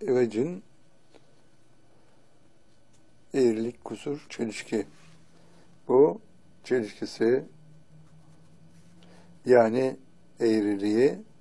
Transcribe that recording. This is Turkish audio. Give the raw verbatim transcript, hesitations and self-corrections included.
evecin eğrilik, kusur, çelişki. Bu çelişkisi, yani eğriliği